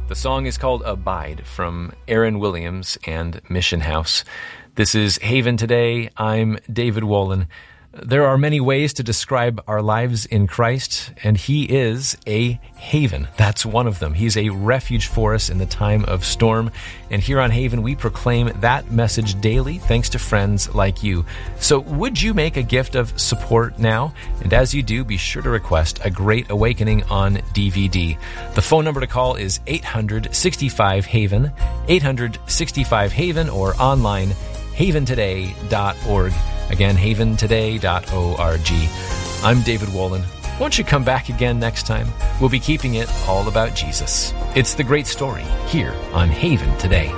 The song is called Abide from Aaron Williams and Mission House. This is Haven Today. I'm David Wolin. There are many ways to describe our lives in Christ, and He is a haven. That's one of them. He's a refuge for us in the time of storm. And here on Haven, we proclaim that message daily, thanks to friends like you. So would you make a gift of support now? And as you do, be sure to request A Great Awakening on DVD. The phone number to call is 800-65-HAVEN, 800-65-HAVEN, or online, haventoday.org. Again, haventoday.org. I'm David Wolin. Won't you come back again next time? We'll be keeping it all about Jesus. It's the great story here on Haven Today.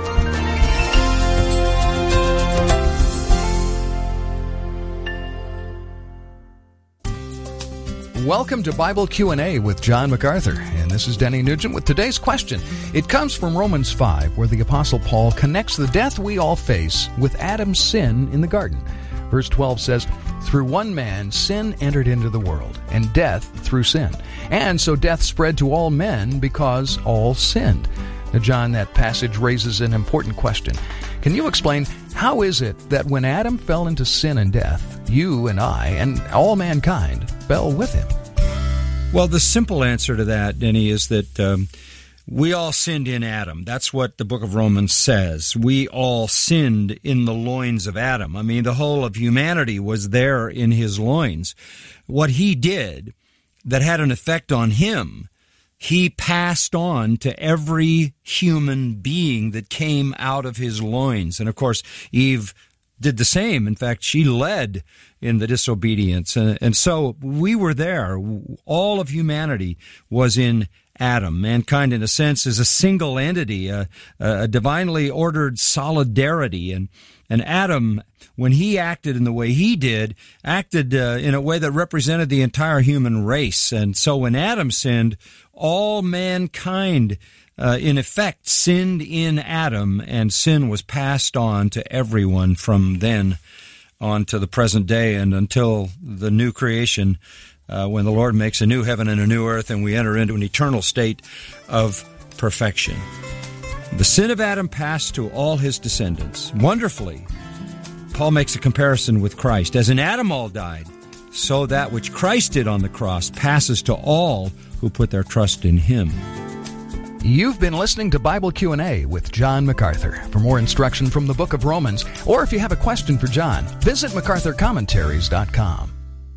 Welcome to Bible Q&A with John MacArthur, and this is Denny Nugent with today's question. It comes from Romans 5, where the Apostle Paul connects the death we all face with Adam's sin in the garden. Verse 12 says, "Through one man sin entered into the world, and death through sin. And so death spread to all men because all sinned." Now, John, that passage raises an important question. Can you explain, how is it that when Adam fell into sin and death, you and I and all mankind fell with him? Well, the simple answer to that, Denny, is that we all sinned in Adam. That's what the book of Romans says. We all sinned in the loins of Adam. I mean, the whole of humanity was there in his loins. What he did that had an effect on him, he passed on to every human being that came out of his loins. And of course, Eve did the same. In fact, she led in the disobedience. And so we were there. All of humanity was in Adam. Mankind, in a sense, is a single entity, a divinely ordered solidarity. And Adam, when he acted in the way he did, acted in a way that represented the entire human race. And so when Adam sinned, all mankind, in effect, sinned in Adam, and sin was passed on to everyone from then on to the present day and until the new creation, when the Lord makes a new heaven and a new earth and we enter into an eternal state of perfection. The sin of Adam passed to all his descendants. Wonderfully, Paul makes a comparison with Christ. As in Adam all died, so that which Christ did on the cross passes to all who put their trust in him. You've been listening to Bible Q&A with John MacArthur. For more instruction from the book of Romans, or if you have a question for John, visit MacArthurCommentaries.com.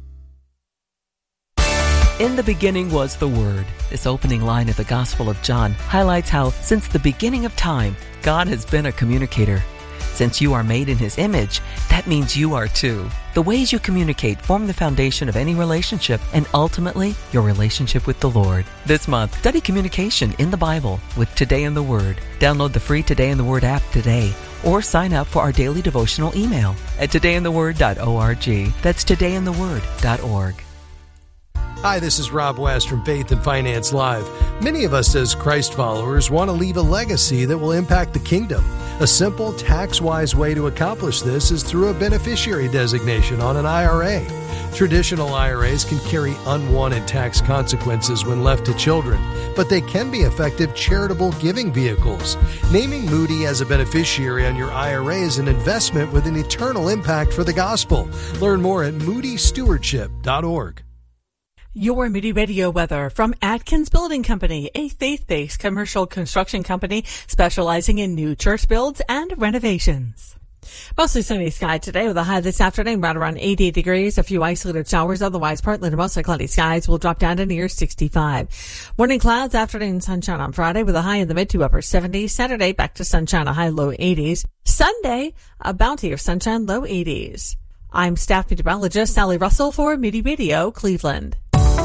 In the beginning was the Word. This opening line of the Gospel of John highlights how, since the beginning of time, God has been a communicator. Since you are made in His image, that means you are too. The ways you communicate form the foundation of any relationship and ultimately your relationship with the Lord. This month, study communication in the Bible with Today in the Word. Download the free Today in the Word app today or sign up for our daily devotional email at todayintheword.org. That's todayintheword.org. Hi, this is Rob West from Faith and Finance Live. Many of us as Christ followers want to leave a legacy that will impact the kingdom. A simple, tax-wise way to accomplish this is through a beneficiary designation on an IRA. Traditional IRAs can carry unwanted tax consequences when left to children, but they can be effective charitable giving vehicles. Naming Moody as a beneficiary on your IRA is an investment with an eternal impact for the gospel. Learn more at moodystewardship.org. Your Moody Radio weather from Atkins Building Company, a faith-based commercial construction company specializing in new church builds and renovations. Mostly sunny sky today with a high this afternoon right around 80 degrees. A few isolated showers, otherwise partly to mostly cloudy skies will drop down to near 65. Morning clouds, afternoon sunshine on Friday with a high in the mid to upper 70s. Saturday back to sunshine, a high low 80s. Sunday, a bounty of sunshine, low 80s. I'm staff meteorologist Sally Russell for Moody Radio, Cleveland.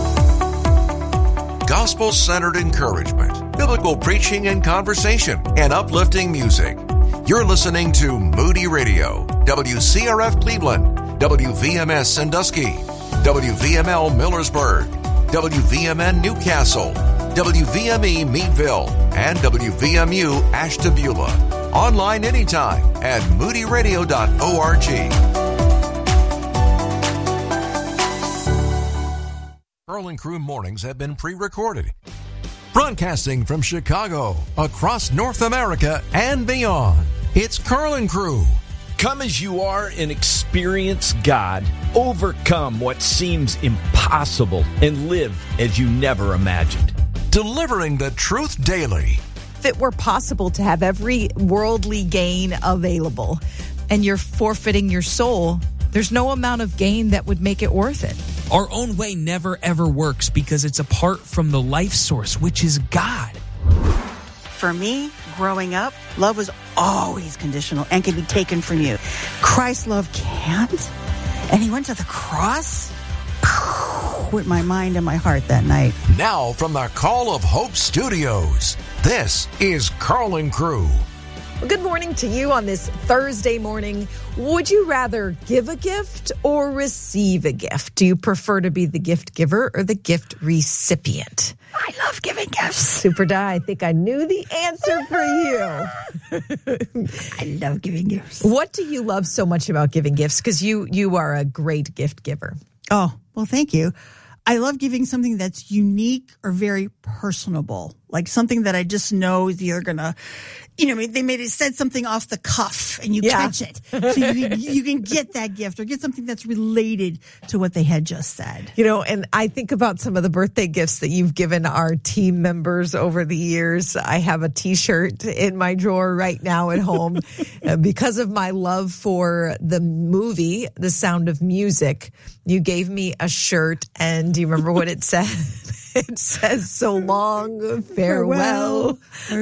Gospel-centered encouragement, biblical preaching and conversation, and uplifting music. You're listening to Moody Radio, WCRF Cleveland, WVMS Sandusky, WVML Millersburg, WVMN Newcastle, WVME Meadville, and WVMU Ashtabula. Online anytime at moodyradio.org. Carl and Crew mornings have been pre-recorded. Broadcasting from Chicago, across North America and beyond, it's Carlin Crew. Come as you are and experience God. Overcome what seems impossible and live as you never imagined. Delivering the truth daily. If it were possible to have every worldly gain available and you're forfeiting your soul, there's no amount of gain that would make it worth it. Our own way never ever works because it's apart from the life source, which is God. For me, growing up, love was always conditional and can be taken from you. Christ's love can't. And he went to the cross with my mind and my heart that night. Now from the Call of Hope Studios, this is Carlin Crew. Well, good morning to you on this Thursday morning. Would you rather give a gift or receive a gift? Do you prefer to be the gift giver or the gift recipient? I love giving gifts. Super Di, I think I knew the answer for you. I love giving gifts. What do you love so much about giving gifts? Because you are a great gift giver. Oh, well, thank you. I love giving something that's unique or very personable, like something that I just know is either going to, they said something off the cuff and you catch it. So you can get that gift or get something that's related to what they had just said. And I think about some of the birthday gifts that you've given our team members over the years. I have a T-shirt in my drawer right now at home because of my love for the movie, The Sound of Music. You gave me a shirt, and do you remember what it said? It says, "So long, farewell,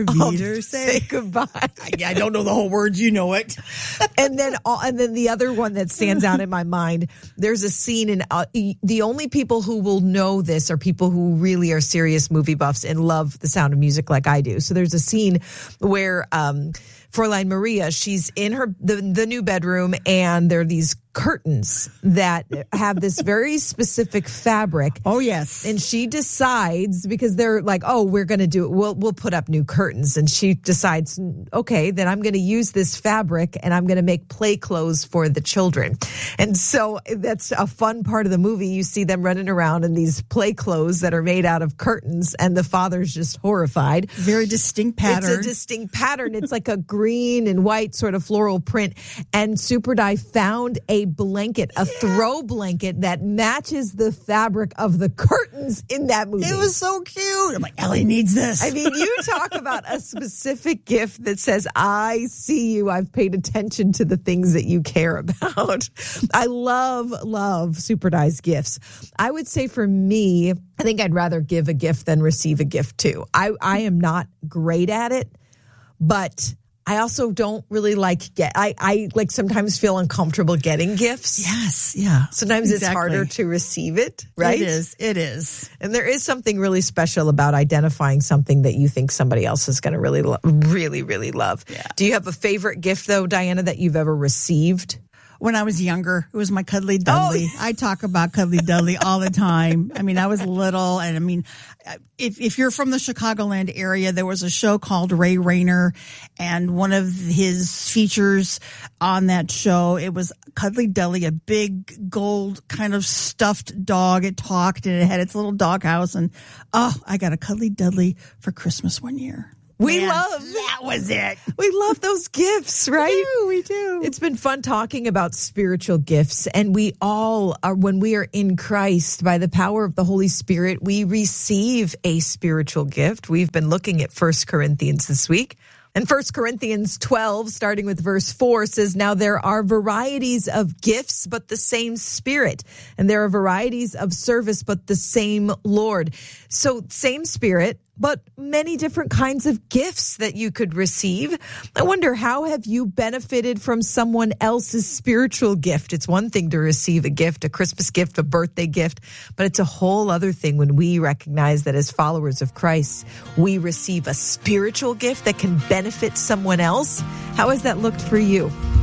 or say goodbye." I don't know the whole words. You know it. And then the other one that stands out in my mind, there's a scene in the only people who will know this are people who really are serious movie buffs and love The Sound of Music like I do. So there's a scene where Fräulein Maria, she's in the new bedroom, and there are these curtains that have this very specific fabric. Oh, yes. And she decides, because they're like, oh, we're going to do it. We'll put up new curtains. And she decides, okay, then I'm going to use this fabric and I'm going to make play clothes for the children. And so that's a fun part of the movie. You see them running around in these play clothes that are made out of curtains, and the father's just horrified. Very distinct pattern. It's a distinct pattern. It's like a green and white sort of floral print. And Super Di found a blanket, a throw blanket that matches the fabric of the curtains in that movie. It was so cute. I'm like, Ellie needs this. I mean, you talk about a specific gift that says, I see you. I've paid attention to the things that you care about. I love Super Di's gifts. I would say for me, I think I'd rather give a gift than receive a gift too. I am not great at it, but I also don't really I sometimes feel uncomfortable getting gifts. Yes, yeah. Sometimes It's harder to receive it, right? It is. And there is something really special about identifying something that you think somebody else is going to really love. Yeah. Do you have a favorite gift, though, Diana, that you've ever received? When I was younger, it was my Cuddly Dudley. I talk about Cuddly Dudley all the time. I mean, I was little, and I mean, if you're from the Chicagoland area, there was a show called Ray Rayner, and one of his features on that show, it was Cuddly Dudley, a big gold kind of stuffed dog. It talked, and it had its little doghouse, and I got a Cuddly Dudley for Christmas one year. That was it. We love those gifts, right? We do. It's been fun talking about spiritual gifts, and we all are, when we are in Christ, by the power of the Holy Spirit, we receive a spiritual gift. We've been looking at 1 Corinthians this week. And 1 Corinthians 12, starting with verse 4, says, "Now there are varieties of gifts, but the same Spirit. And there are varieties of service, but the same Lord." So same Spirit, but many different kinds of gifts that you could receive. I wonder, how have you benefited from someone else's spiritual gift? It's one thing to receive a gift, a Christmas gift, a birthday gift, but it's a whole other thing when we recognize that as followers of Christ, we receive a spiritual gift that can benefit someone else. How has that looked for you?